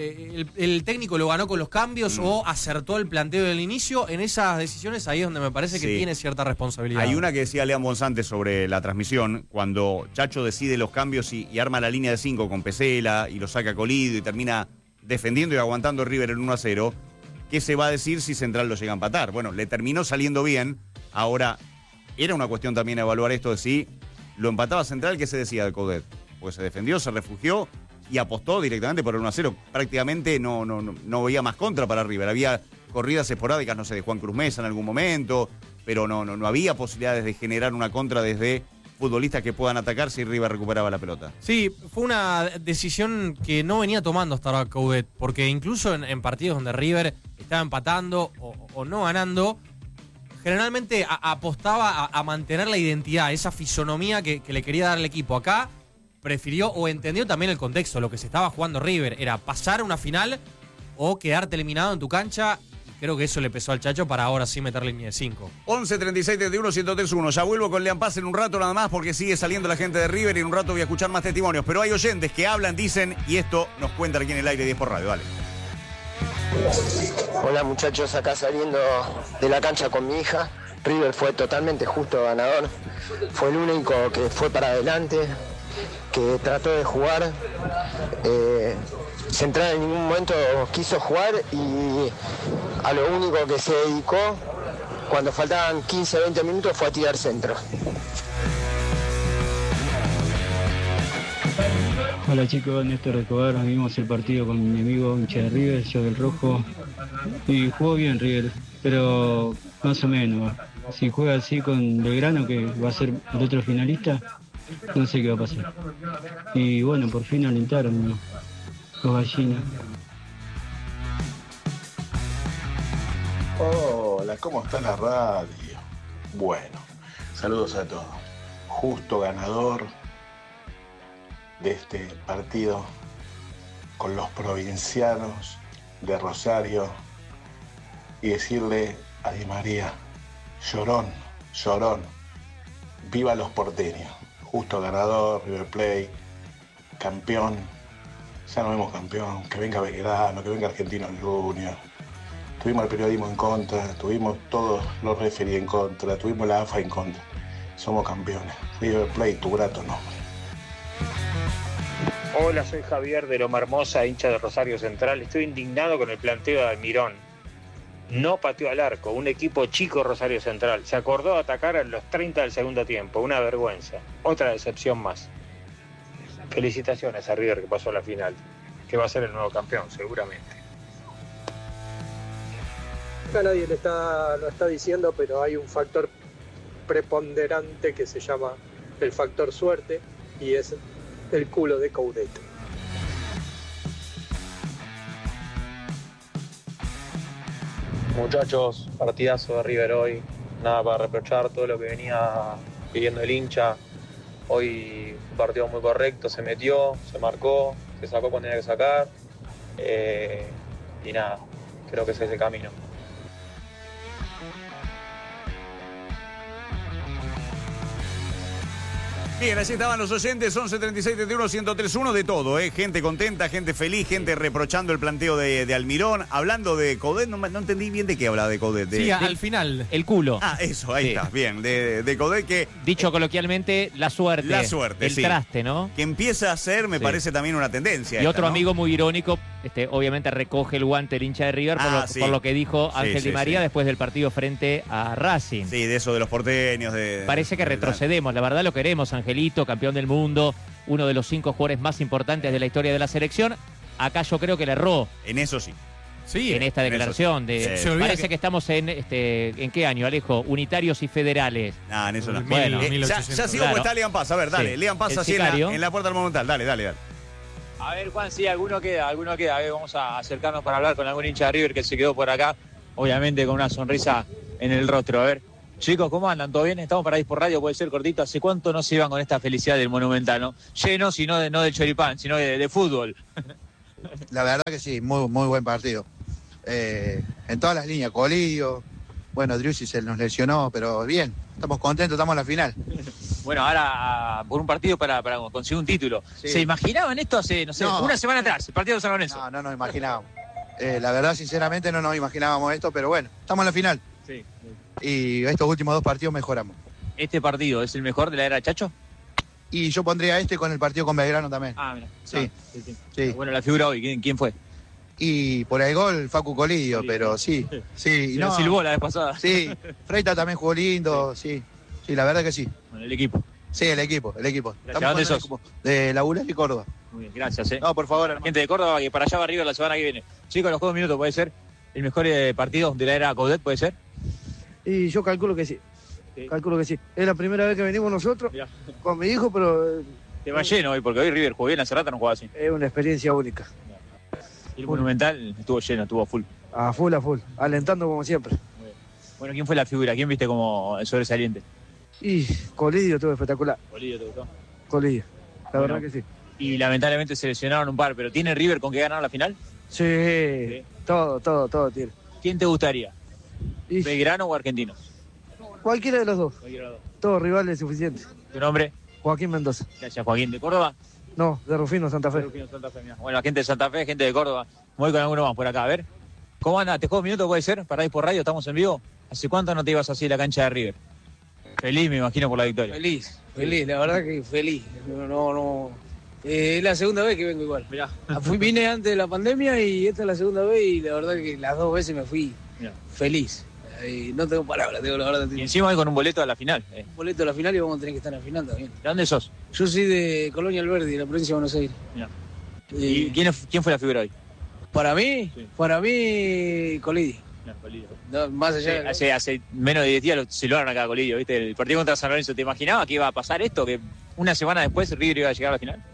el técnico lo ganó con los cambios o acertó el planteo del inicio. En esas decisiones ahí es donde me parece que tiene cierta responsabilidad. Hay una que decía Leán Bonzante sobre la transmisión, cuando Chacho decide los cambios y arma la línea de 5 con Pesela y lo saca Colidio y termina defendiendo y aguantando River en 1-0, ¿qué se va a decir si Central lo llega a empatar? Bueno, le terminó saliendo bien. Ahora, era una cuestión también evaluar esto de si lo empataba Central, ¿qué se decía de Coudet? Pues se defendió, se refugió y apostó directamente por el 1-0. Prácticamente no veía más contra para River. Había corridas esporádicas, no sé, de Juan Cruz Mesa en algún momento, pero no había posibilidades de generar una contra desde futbolistas que puedan atacar si River recuperaba la pelota. Sí, fue una decisión que no venía tomando hasta ahora Coudet, porque incluso en partidos donde River estaba empatando o no ganando, generalmente apostaba a mantener la identidad, esa fisonomía que le quería dar al equipo. Acá prefirió o entendió también el contexto, lo que se estaba jugando River, era pasar una final o quedarte eliminado en tu cancha. creo que eso le pesó al Chacho para ahora sí meter línea de 5. 11 36 31 1031. Ya vuelvo con Lean Paz en un rato nada más porque sigue saliendo la gente de River y en un rato voy a escuchar más testimonios. Pero hay oyentes que hablan, dicen y esto nos cuenta aquí en el aire 10 por radio. Dale. Hola muchachos, acá saliendo de la cancha con mi hija. River fue totalmente justo ganador. Fue el único que fue para adelante, que trató de jugar. Central en ningún momento quiso jugar y a lo único que se dedicó cuando faltaban 15-20 minutos fue a tirar centro. Hola chicos, Néstor Escobar, vimos el partido con mi amigo hincha de River, yo del Rojo, y jugó bien River, pero más o menos. Si juega así con Belgrano, que va a ser el otro finalista, no sé qué va a pasar. Y bueno, por fin alentaron los gallinas. Hola, ¿cómo está la radio? Bueno, saludos a todos. Justo ganador de este partido con los provincianos de Rosario y decirle a Di María, llorón, llorón, viva los porteños. Justo ganador, River Plate, campeón. Ya no vemos campeón, que venga Belgrano, que venga Argentino Junior. Tuvimos el periodismo en contra, tuvimos todos los referees en contra, tuvimos la AFA en contra. Somos campeones. River Plate, tu grato nombre. Hola, soy Javier de Loma Hermosa, hincha de Rosario Central. Estoy indignado con el planteo de Almirón. No pateó al arco, un equipo chico Rosario Central. Se acordó de atacar a los 30 del segundo tiempo, una vergüenza. Otra decepción más. Felicitaciones a River que pasó a la final, que va a ser el nuevo campeón, seguramente. Acá nadie lo está diciendo, pero hay un factor preponderante que se llama el factor suerte y es el culo de Coudet. Muchachos, partidazo de River hoy, nada para reprochar, todo lo que venía pidiendo el hincha. Hoy un partido muy correcto, se metió, se marcó, se sacó cuando tenía que sacar y nada, creo que ese es el camino. Bien, así estaban los oyentes, 11 36 31 1031, de todo, gente contenta, gente feliz, gente reprochando el planteo de Almirón, hablando de Coudet, no entendí bien de qué habla de Coudet. Sí, al final. El culo. Ah, eso, ahí está, bien, de Coudet que... Dicho coloquialmente, la suerte. La suerte, el sí. Traste, ¿no? Que empieza a ser, me parece también una tendencia. Y esta, otro ¿no? amigo muy irónico, obviamente recoge el guante el hincha de River por lo que dijo Ángel Di María después del partido frente a Racing. Sí, de eso de los porteños. Parece que retrocedemos, la verdad lo queremos, Angelito, campeón del mundo, uno de los 5 jugadores más importantes de la historia de la selección. Acá yo creo que le erró. En eso sí. Sí, en esta declaración. Parece que estamos en qué año, Alejo, unitarios y federales. Ah, en eso no. Bueno, ya sigo como está Lean Paz. A ver, dale, Lean Paz así en la puerta del Monumental. Dale. A ver, Juan, sí, alguno queda. A ver, vamos a acercarnos para hablar con algún hincha de River que se quedó por acá, obviamente con una sonrisa en el rostro. A ver, chicos, ¿cómo andan? ¿Todo bien? Estamos para 10 por radio, puede ser cortito. ¿Hace cuánto no se iban con esta felicidad del Monumental, no? Llenos y no de choripán, sino de fútbol. La verdad que sí, muy buen partido. En todas las líneas, Colidio, bueno, Driussi se nos lesionó, pero bien, estamos contentos, estamos en la final. Bueno, ahora por un partido para conseguir un título. Sí. ¿Se imaginaban esto hace, no sé, una semana atrás, el partido de San Lorenzo? No nos imaginábamos. La verdad, sinceramente, no nos imaginábamos esto, pero bueno, estamos en la final. Sí. Y estos últimos 2 partidos mejoramos. ¿Este partido es el mejor de la era Chacho? Y yo pondría con el partido con Belgrano también. Ah, mira. Sí. Bueno, la figura hoy, ¿quién fue? Y por el gol, Facu Colidio, pero sí. No, silbó la vez pasada. Sí, Freita también jugó lindo, sí, la verdad que sí. Bueno, el equipo. Sí, el equipo. Gracias. ¿Dónde sos? De La Ula y Córdoba. Muy bien, gracias. No, por favor, hermano. Gente de Córdoba, que para allá va River la semana que viene. Chicos, los 2 minutos, ¿puede ser el mejor partido de la era Coudet, puede ser? Y yo calculo que sí. Calculo que sí. Es la primera vez que venimos nosotros con mi hijo, pero... Te va lleno hoy, porque hoy River jugó bien, hace rato no jugaba así. Es una experiencia única. Y el Monumental estuvo lleno, estuvo full. A full, alentando como siempre. Bueno, ¿quién fue la figura? ¿Quién viste como sobresaliente? Y Colidio estuvo espectacular. ¿Colidio te gustó? Colidio, la verdad que sí. Y lamentablemente se lesionaron un par, pero ¿tiene River con qué ganar la final? Sí. Todo tiene. ¿Quién te gustaría? ¿Belgrano o Argentinos? Cualquiera de los dos. Todos rivales suficientes. ¿Tu nombre? Joaquín Mendoza. Gracias, Joaquín. ¿De Córdoba? No, de Rufino, Santa Fe. Bueno, gente de Santa Fe, gente de Córdoba. Voy con alguno más por acá, a ver. ¿Cómo anda? ¿Te juego un minuto, puede ser? Para ir por radio, estamos en vivo. ¿Hace cuánto no te ibas así a la cancha de River? Feliz, me imagino, por la victoria. Feliz, la verdad que feliz. Es la segunda vez que vengo igual. Mirá. Vine antes de la pandemia y esta es la segunda vez y la verdad que las 2 veces me fui feliz. No tengo palabras, la verdad. Y encima hoy con un boleto a la final. Un boleto a la final y vamos a tener que estar en la final también. ¿De dónde sos? Yo soy de Colonia Alberdi, de la provincia de Buenos Aires. ¿Y quién fue la figura hoy? Para mí, Colidi. No, más allá hace menos de 10 días se lo acá a Colidio, ¿viste? El partido contra San Lorenzo. ¿Te imaginabas que iba a pasar esto? ¿Que una semana después River iba a llegar a la final?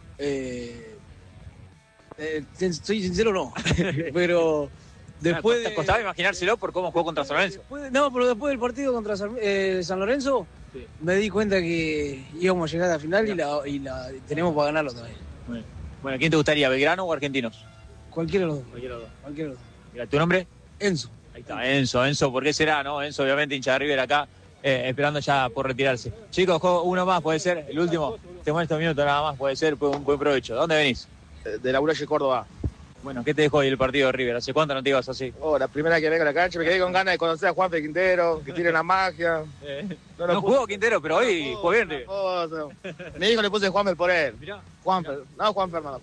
Soy sincero, no. Pero después ¿Te costaba imaginárselo por cómo jugó contra San Lorenzo? Pero después del partido contra San Lorenzo, me di cuenta que íbamos a llegar a la final y la tenemos para ganarlo también. Bueno, ¿quién te gustaría, Belgrano o Argentinos? Cualquiera de los dos. Mira, ¿tu nombre? Enzo. Ahí está, Enzo, ¿por qué será, no? Enzo, obviamente, hincha de River acá, esperando ya por retirarse. Chicos, uno más, puede ser, el último. Te muestro un minuto nada más, puede ser, un buen provecho. ¿De dónde venís? De la Uralle, Córdoba. Bueno, ¿qué te dejó hoy el partido de River? ¿Hace cuánto no te ibas así? La primera que vengo a la cancha, me quedé con ganas de conocer a Juanfe Quintero, que tiene la magia. No jugó Quintero, pero hoy jugó bien River. Mi hijo le puse Juanfer por él. Juanfer, no Juanfer, hermano,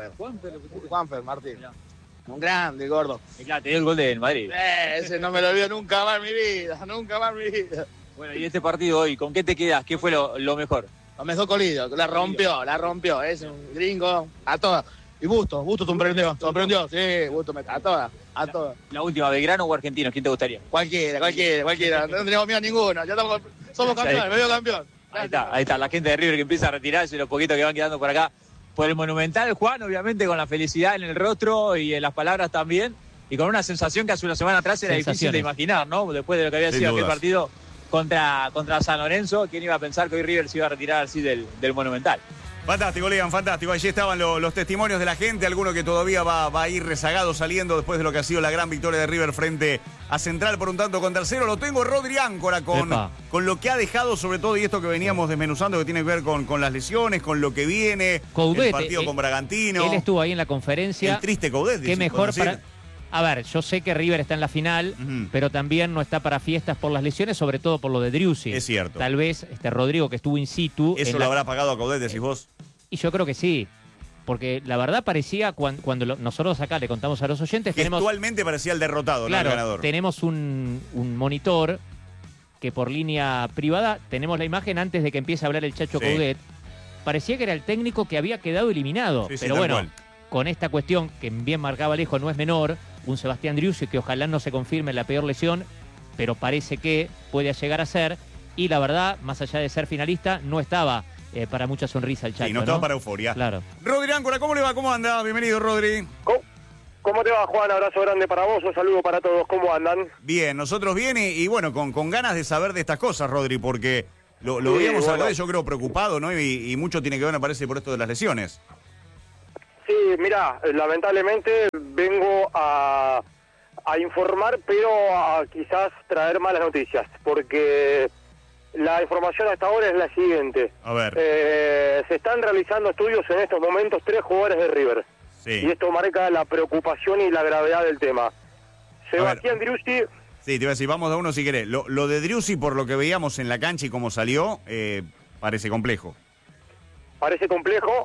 Juanfer Martín. Un grande, gordo. Y claro, te dio el gol del Madrid. Ese no me lo olvido nunca más en mi vida, Bueno, y este partido hoy, ¿con qué te quedas? ¿Qué fue lo mejor? Lo mejor Colidio, la rompió, es un gringo, a todas. Y Busto sorprendió, sí, Busto a todas. La última, ¿Belgrano o Argentinos? ¿Quién te gustaría? Cualquiera, no tenemos miedo a ninguno, ya somos campeones, medio campeón. Ahí está, la gente de River que empieza a retirarse, los poquitos que van quedando por acá. Por el Monumental, Juan, obviamente con la felicidad en el rostro y en las palabras también, y con una sensación que hace una semana atrás era difícil de imaginar, ¿no? Después de lo que había sido aquel partido contra San Lorenzo, ¿quién iba a pensar que hoy River se iba a retirar así del Monumental? Fantástico, Lean, fantástico. Allí estaban los testimonios de la gente, alguno que todavía va a ir rezagado saliendo después de lo que ha sido la gran victoria de River frente a Central por un tanto contra 0. Lo tengo Rodri Áncora con lo que ha dejado, sobre todo, y esto que veníamos desmenuzando, que tiene que ver con las lesiones, con lo que viene, Coudet, el partido con Bragantino. Él estuvo ahí en la conferencia. El triste Coudet. Qué mejor para... A ver, yo sé que River está en la final, pero también no está para fiestas por las lesiones, sobre todo por lo de Driussi. Es cierto. Tal vez Rodrigo, que estuvo in situ... ¿Eso lo habrá pagado a Coudet, decís vos? Y yo creo que sí. Porque la verdad parecía, cuando nosotros acá le contamos a los oyentes... Actualmente parecía el derrotado, claro, no el ganador. Tenemos un monitor que por línea privada, tenemos la imagen antes de que empiece a hablar el Chacho Coudet. Parecía que era el técnico que había quedado eliminado. Pero bueno, con esta cuestión que bien marcaba Alejo, no es menor, un Sebastián Driussi que ojalá no se confirme la peor lesión, pero parece que puede llegar a ser. Y la verdad, más allá de ser finalista, no estaba para mucha sonrisa el Chacho. Sí, no estaba para euforia. Claro. Rodri Áncora, ¿cómo le va? ¿Cómo anda? Bienvenido, Rodri. ¿Cómo te va, Juan? Abrazo grande para vos, un saludo para todos. ¿Cómo andan? Bien, nosotros bien y bueno, con ganas de saber de estas cosas, Rodri, porque lo veíamos a Coudet, yo creo, preocupado, ¿no? Y mucho tiene que ver, me parece, por esto de las lesiones. Sí, mira, lamentablemente vengo a informar, pero a quizás traer malas noticias, porque la información hasta ahora es la siguiente. A ver. Se están realizando estudios en estos momentos 3 jugadores de River. Sí. Y esto marca la preocupación y la gravedad del tema. Sebastián Driussi... Sí, te iba a decir, vamos de uno si querés. Lo de Driussi, por lo que veíamos en la cancha y cómo salió, parece complejo. Parece complejo.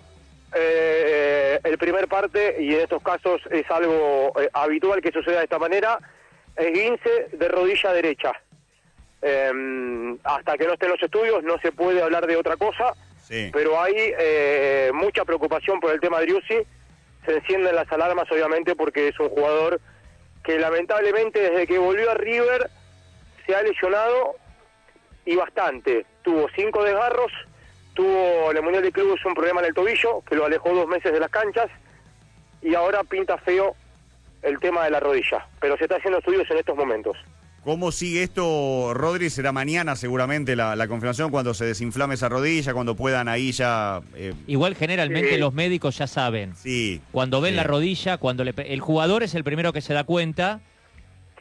El primer parte, y en estos casos es algo habitual que suceda de esta manera, esguince de rodilla derecha. Hasta que no estén los estudios no se puede hablar de otra cosa, pero hay mucha preocupación por el tema de Driussi. Se encienden las alarmas, obviamente, porque es un jugador que lamentablemente desde que volvió a River se ha lesionado y bastante. Tuvo 5 desgarros, tuvo en el Mundial de Clubes un problema en el tobillo que lo alejó 2 meses de las canchas y ahora pinta feo el tema de la rodilla, pero se está haciendo estudios en estos momentos. ¿Cómo sigue esto, Rodri? Será mañana seguramente la confirmación cuando se desinflame esa rodilla, cuando puedan ahí ya... Igual generalmente los médicos ya saben. Sí. Cuando ven la rodilla, el jugador es el primero que se da cuenta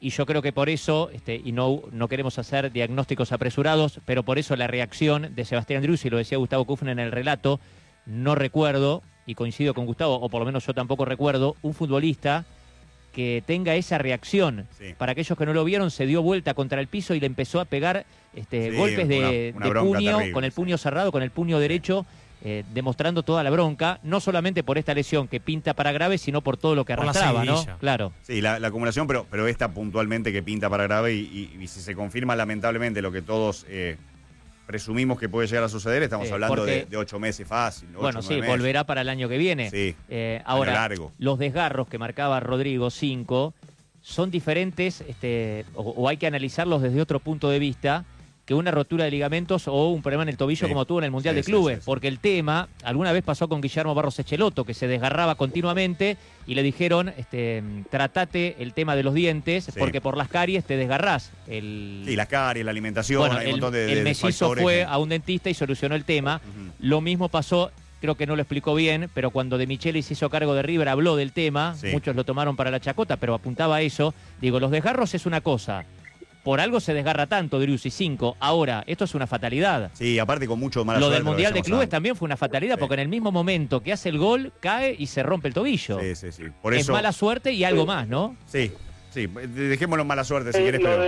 y yo creo que por eso, y no queremos hacer diagnósticos apresurados, pero por eso la reacción de Sebastián Driussi, lo decía Gustavo Kufner en el relato, no recuerdo, y coincido con Gustavo, o por lo menos yo tampoco recuerdo, un futbolista que tenga esa reacción. Sí. Para aquellos que no lo vieron, se dio vuelta contra el piso y le empezó a pegar golpes de puño, terrible, con el puño cerrado, con el puño derecho, demostrando toda la bronca, no solamente por esta lesión que pinta para grave, sino por todo lo que arrastraba, ¿no? Claro. Sí, la acumulación, pero esta puntualmente que pinta para grave y si se confirma lamentablemente lo que todos presumimos que puede llegar a suceder, estamos hablando de 8 meses fácil. 8, bueno, sí, meses. Volverá para el año que viene. Sí, ahora, largo. Los desgarros que marcaba Rodrigo, 5, son diferentes, o hay que analizarlos desde otro punto de vista, que una rotura de ligamentos o un problema en el tobillo como tuvo en el Mundial de Clubes, porque el tema, alguna vez pasó con Guillermo Barros Echeloto, que se desgarraba continuamente y le dijeron, tratate el tema de los dientes, porque por las caries te desgarrás. Sí, las caries, la alimentación, bueno, hay un montón de el mellizo factores fue a un dentista y solucionó el tema. Lo mismo pasó, creo que no lo explicó bien, pero cuando De Michelis se hizo cargo de River habló del tema, muchos lo tomaron para la chacota, pero apuntaba a eso. Digo, los desgarros es una cosa. Por algo se desgarra tanto Driussi, 5. Ahora, esto es una fatalidad. Sí, aparte con mucho mala suerte. Lo del Mundial de Clubes también fue una fatalidad, porque en el mismo momento que hace el gol, cae y se rompe el tobillo. Sí. Por eso... Es mala suerte y algo más, ¿no? Sí. Dejémoslo mala suerte si querés. Lo de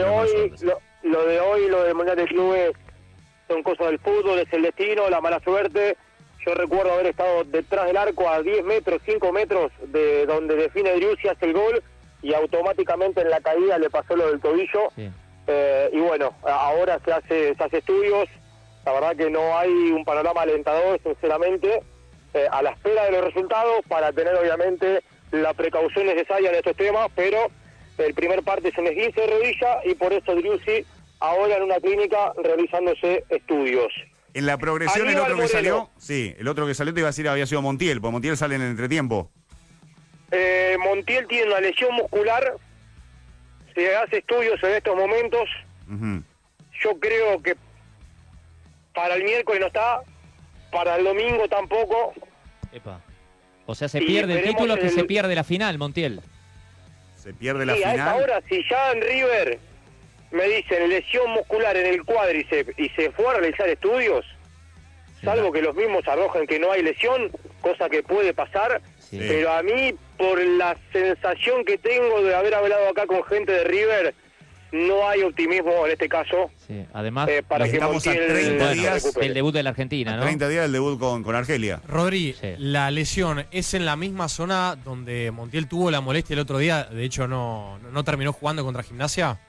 hoy, lo del Mundial de Clubes, son cosas del fútbol, es el destino, la mala suerte. Yo recuerdo haber estado detrás del arco a 10 metros, 5 metros de donde define Driussi, hace el gol, y automáticamente en la caída le pasó lo del tobillo. Sí. Y bueno, ahora se hace estudios. La verdad que no hay un panorama alentador, sinceramente, a la espera de los resultados para tener obviamente la precaución necesaria en estos temas, pero el primer parte es un esguince de rodilla y por eso Driussi ahora en una clínica realizándose estudios. En la progresión el otro que salió, el otro que salió te iba a decir había sido Montiel, porque Montiel sale en el entretiempo. Montiel tiene una lesión muscular. Se hace estudios en estos momentos. Yo creo que para el miércoles no está, para el domingo tampoco. O sea, se pierde el título que se pierde la final, Montiel. Se pierde la final. A esta hora, si ya en River me dicen lesión muscular en el cuádriceps y se fue a realizar estudios, salvo que los mismos arrojen que no hay lesión, cosa que puede pasar, pero a mí, por la sensación que tengo de haber hablado acá con gente de River, no hay optimismo en este caso. Sí. Además, para que estamos a 30 días del debut de la Argentina, ¿no? 30 días del debut con Argelia. Rodri, la lesión es en la misma zona donde Montiel tuvo la molestia el otro día, de hecho no terminó jugando contra Gimnasia.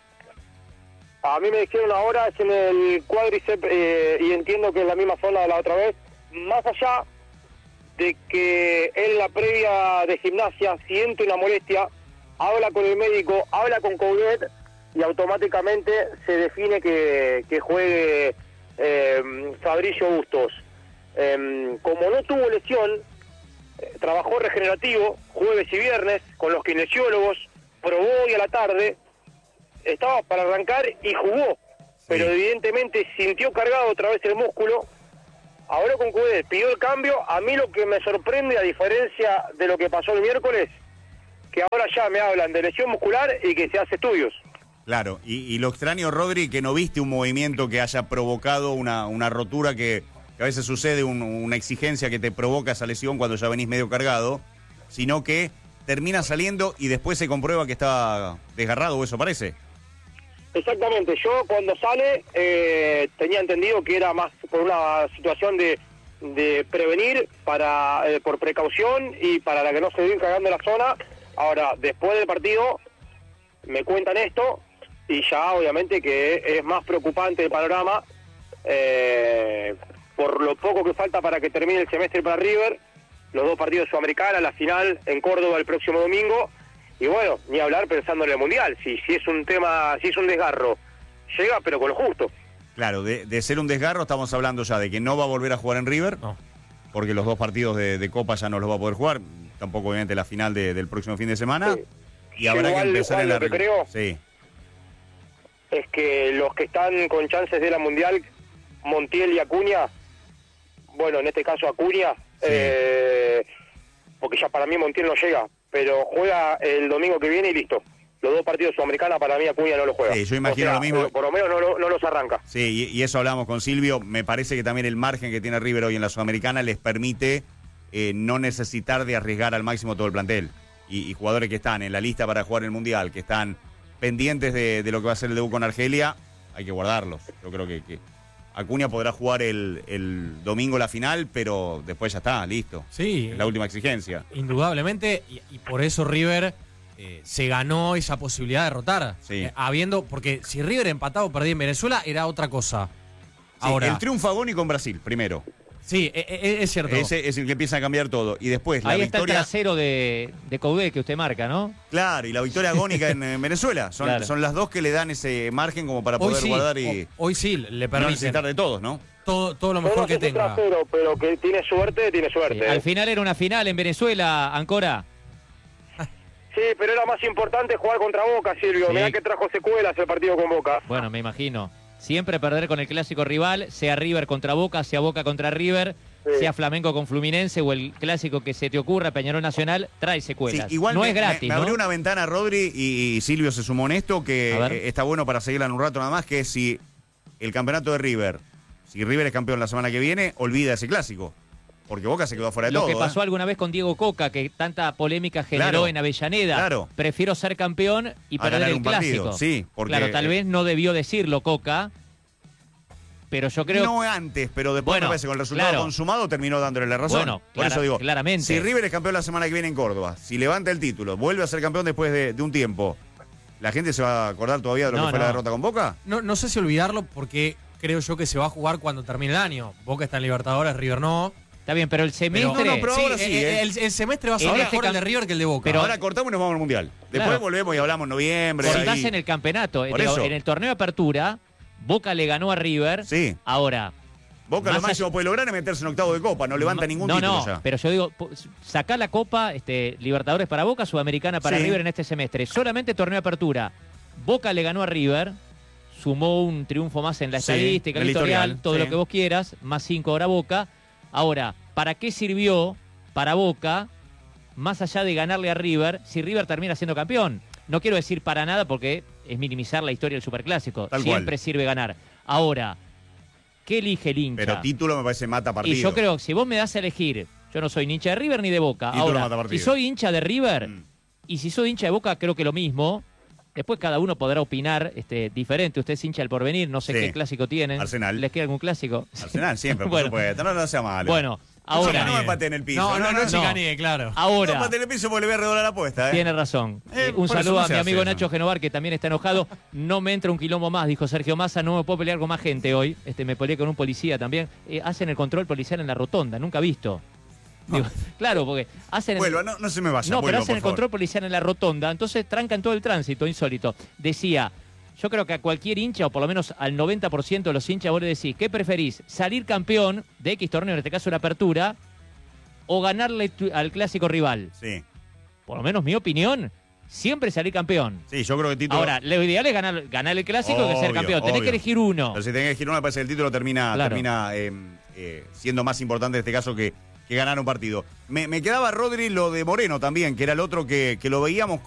A mí me dijeron ahora es en el cuádriceps y entiendo que es la misma zona de la otra vez, más allá de que en la previa de Gimnasia siente una molestia, habla con el médico, habla con Coudet y automáticamente se define que juegue Fabricio Bustos. Como no tuvo lesión, trabajó regenerativo jueves y viernes con los kinesiólogos, probó hoy a la tarde, estaba para arrancar y jugó, pero evidentemente sintió cargado otra vez el músculo. Ahora con Coudet pidió el cambio. A mí lo que me sorprende, a diferencia de lo que pasó el miércoles, que ahora ya me hablan de lesión muscular y que se hace estudios. Claro, y lo extraño, Rodri, que no viste un movimiento que haya provocado una rotura que a veces sucede, una exigencia que te provoca esa lesión cuando ya venís medio cargado, sino que termina saliendo y después se comprueba que está desgarrado, o eso parece. Exactamente, yo cuando sale tenía entendido que era más por una situación de prevenir, por precaución y para la que no se viene cagando la zona. Ahora, después del partido me cuentan esto y ya obviamente que es más preocupante el panorama por lo poco que falta para que termine el semestre para River, los 2 partidos sudamericanos, la final en Córdoba el próximo domingo. Y bueno, ni hablar pensando en el Mundial, si es un tema, si es un desgarro, llega pero con lo justo. Claro, de ser un desgarro estamos hablando ya de que no va a volver a jugar en River, porque los 2 partidos de Copa ya no los va a poder jugar, tampoco obviamente la final del próximo fin de semana, y habrá que empezar en la... Lo que creo es que los que están con chances de la Mundial, Montiel y Acuña, bueno, en este caso Acuña, porque ya para mí Montiel no llega, pero juega el domingo que viene y listo. los 2 partidos Sudamericana, para mí Acuña no lo juega. Sí, yo imagino lo mismo. Por lo menos no los arranca. Sí, y eso hablamos con Silvio. Me parece que también el margen que tiene River hoy en la Sudamericana les permite no necesitar de arriesgar al máximo todo el plantel. Y jugadores que están en la lista para jugar el Mundial, que están pendientes de lo que va a ser el debut con Argelia, hay que guardarlos. Yo creo que Acuña podrá jugar el domingo la final, pero después ya está, listo. Sí. Es la última exigencia. Indudablemente, y por eso River se ganó esa posibilidad de derrotar. Sí. Porque si River empataba o perdía en Venezuela, era otra cosa. Sí, Ahora, el triunfo agónico en Brasil, primero. Sí, es cierto. Ese es el que empieza a cambiar todo. Y después la Ahí victoria... está el trasero de Coudet que usted marca, ¿no? Claro, y la victoria agónica en Venezuela. Son las dos que le dan ese margen como para poder guardar y... Hoy sí, le no permiten. necesitar de todos, ¿no? Todo lo mejor que tenga. Trasero, pero que tiene suerte. Sí, al final era una final en Venezuela, Ancora. Sí, pero era más importante jugar contra Boca, Silvio. Sí. Mirá que trajo secuelas el partido con Boca. Bueno, me imagino. Siempre perder con el clásico rival, sea River contra Boca, sea Boca contra River, sea Flamengo con Fluminense o el clásico que se te ocurra, Peñarol Nacional, trae secuelas. Sí, igual no es gratis, me ¿no? abrió una ventana, Rodri, y Silvio se sumó en esto, que está bueno para seguirla en un rato nada más, que es si el campeonato de River, si River es campeón la semana que viene, olvida ese clásico. Porque Boca se quedó fuera de Lo todo. que pasó alguna vez con Diego Coca, que tanta polémica generó en Avellaneda. Claro. Prefiero ser campeón y A perder ganar el un partido, clásico. sí, porque- claro, tal vez no debió decirlo Coca, pero yo creo... No antes, pero después Bueno, me parece con el resultado claro. consumado terminó dándole la razón. Bueno, por eso digo, claramente. si River es campeón la semana que viene en Córdoba, si levanta el título, vuelve a ser campeón después de un tiempo, ¿la gente se va a acordar todavía de lo que fue la derrota con Boca? No sé si olvidarlo porque creo yo que se va a jugar cuando termine el año. Boca está en Libertadores, River no. Está bien, pero el semestre... pero ahora sí, el semestre va a ser mejor el de River que el de Boca. Pero ahora cortamos y nos vamos al Mundial. Después Claro. volvemos y hablamos en noviembre. Cortás ahí. en el campeonato. Por eso. En el torneo de apertura, Boca le ganó a River. Sí. Ahora... Boca lo más máximo puede lograr es meterse en octavo de Copa, no levanta ningún título ya. Pero yo digo, sacá la Copa, Libertadores para Boca, Sudamericana para Sí. River en este semestre. Solamente torneo de apertura. Boca le ganó a River, sumó un triunfo más en la Sí, estadística, el el historial, historial, todo sí. lo que vos quieras, más 5 ahora Boca. Ahora, ¿para qué sirvió para Boca, más allá de ganarle a River, si River termina siendo campeón? No quiero decir para nada porque es minimizar la historia del Superclásico. Tal Siempre cual. sirve ganar. Ahora, ¿qué elige el hincha? Pero título me parece mata partido. Y yo creo que si vos me das a elegir, yo no soy ni hincha de River ni de Boca. Título Ahora, mata partido. si soy hincha de River y si soy hincha de Boca, creo que lo mismo. Después cada uno podrá opinar diferente. Usted es hincha del Porvenir, no sé Sí. qué clásico tienen. Arsenal. ¿Les queda algún clásico? Arsenal siempre, Bueno. por supuesto. No sea malo. Bueno, ahora... No me pateen en el piso. No chicanee, claro. Ahora... No pateen en el piso porque le voy a redoblar la apuesta. Tiene razón. Un por eso saludo no a se mi hace amigo eso. Nacho Genovar, que también está enojado. No me entra un quilombo más, dijo Sergio Massa. No me puedo pelear con más gente hoy. Me peleé con un policía también. Hacen el control policial en la rotonda, nunca visto. Digo, claro, porque hacen... Vuelva, no se me vaya. No, vuelva, pero hacen por el favor. control policial en la rotonda, entonces trancan todo el tránsito, insólito. Decía, yo creo que a cualquier hincha, o por lo menos al 90% de los hinchas, vos le decís, ¿qué preferís? ¿Salir campeón de X torneo, en este caso la apertura, o ganarle al clásico rival? Sí. Por lo menos mi opinión, siempre salir campeón. Sí, yo creo que título... Ahora, lo ideal es ganar el clásico que ser Obvio, campeón. Tenés obvio. que elegir uno. Pero si tenés que elegir uno, me parece que el título termina siendo más importante en este caso que ganar un partido. Me quedaba, Rodri, lo de Moreno también, que era el otro que lo veíamos